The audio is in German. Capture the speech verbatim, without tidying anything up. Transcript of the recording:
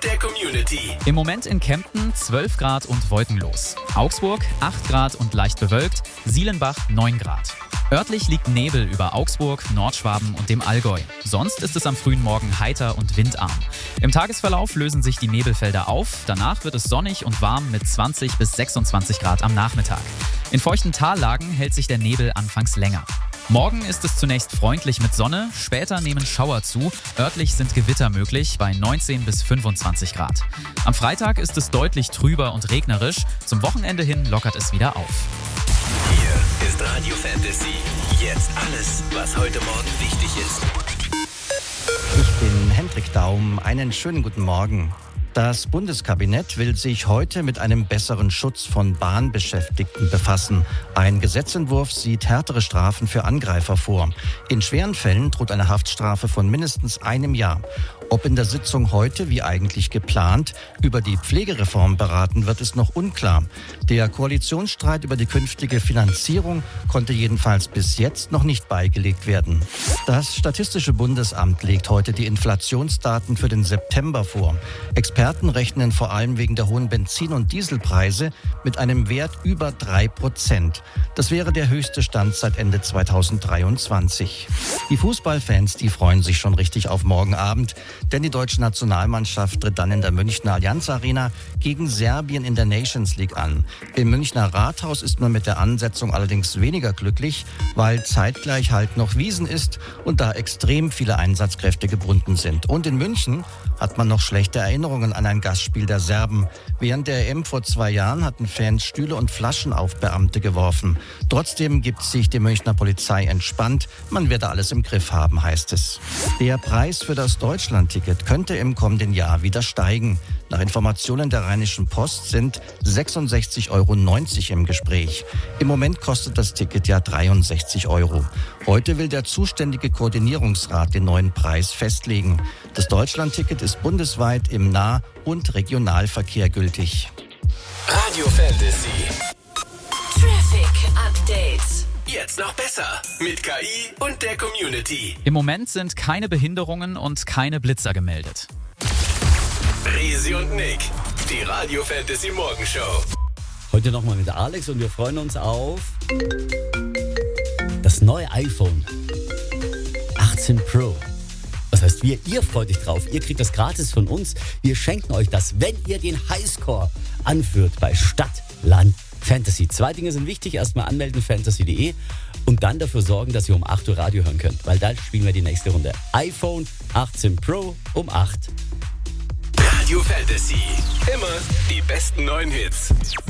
der Community. Im Moment in Kempten zwölf Grad und wolkenlos. Augsburg acht Grad und leicht bewölkt. Sielenbach neun Grad. Örtlich liegt Nebel über Augsburg, Nordschwaben und dem Allgäu. Sonst ist es am frühen Morgen heiter und windarm. Im Tagesverlauf lösen sich die Nebelfelder auf. Danach wird es sonnig und warm mit zwanzig bis sechsundzwanzig Grad am Nachmittag. In feuchten Tallagen hält sich der Nebel anfangs länger. Morgen ist es zunächst freundlich mit Sonne, später nehmen Schauer zu. Örtlich sind Gewitter möglich bei neunzehn bis fünfundzwanzig Grad. Am Freitag ist es deutlich trüber und regnerisch. Zum Wochenende hin lockert es wieder auf. Hier ist Radio Fantasy. Jetzt alles, was heute Morgen wichtig ist. Ich bin Hendrik Daum. Einen schönen guten Morgen. Das Bundeskabinett will sich heute mit einem besseren Schutz von Bahnbeschäftigten befassen. Ein Gesetzentwurf sieht härtere Strafen für Angreifer vor. In schweren Fällen droht eine Haftstrafe von mindestens einem Jahr. Ob in der Sitzung heute, wie eigentlich geplant, über die Pflegereform beraten wird, ist noch unklar. Der Koalitionsstreit über die künftige Finanzierung konnte jedenfalls bis jetzt noch nicht beigelegt werden. Das Statistische Bundesamt legt heute die Inflationsdaten für den September vor. Experten rechnen vor allem wegen der hohen Benzin- und Dieselpreise mit einem Wert über drei Prozent. Das wäre der höchste Stand seit Ende zweitausenddreiundzwanzig. Die Fußballfans, die freuen sich schon richtig auf morgen Abend. Denn die deutsche Nationalmannschaft tritt dann in der Münchner Allianz Arena gegen Serbien in der Nations League an. Im Münchner Rathaus ist man mit der Ansetzung allerdings weniger glücklich, weil zeitgleich halt noch Wiesn ist und da extrem viele Einsatzkräfte gebunden sind. Und in München hat man noch schlechte Erinnerungen an ein Gastspiel der Serben. Während der E M vor zwei Jahren hatten Fans Stühle und Flaschen auf Beamte geworfen. Trotzdem gibt sich die Münchner Polizei entspannt. Man werde alles im Griff haben, heißt es. Der Preis für das Deutschlandticket könnte im kommenden Jahr wieder steigen. Nach Informationen der Rheinischen Post sind sechsundsechzig Euro neunzig im Gespräch. Im Moment kostet das Ticket ja dreiundsechzig Euro. Heute will der zuständige Koordinierungsrat den neuen Preis festlegen. Das Deutschlandticket ist bundesweit im Nah- und Regionalverkehr gültig. Radio Fantasy. Traffic Update. Jetzt noch besser mit K I und der Community. Im Moment sind keine Behinderungen und keine Blitzer gemeldet. Resi und Nick, die Radio Fantasy Morgenshow. Heute nochmal mit Alex und wir freuen uns auf das neue iPhone achtzehn Pro. Das heißt, wir, ihr freut euch drauf, ihr kriegt das gratis von uns. Wir schenken euch das, wenn ihr den Highscore anführt bei Stadt, Land, Fantasy. Zwei Dinge sind wichtig. Erstmal anmelden, fantasy punkt de und dann dafür sorgen, dass ihr um acht Uhr Radio hören könnt, weil da spielen wir die nächste Runde. iPhone achtzehn Pro um acht. Radio Fantasy. Immer die besten neuen Hits.